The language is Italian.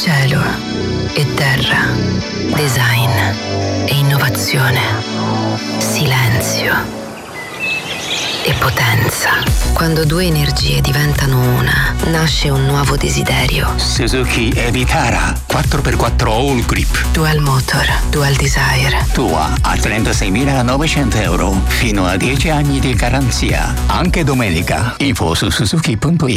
Cielo e terra, design e innovazione, silenzio e potenza. Quando due energie diventano una, nasce un nuovo desiderio. Suzuki Evitara 4x4 All Grip. Dual Motor, Dual Desire. Tua a 36.900 euro, fino a 10 anni di garanzia. Anche domenica. Info su suzuki.it.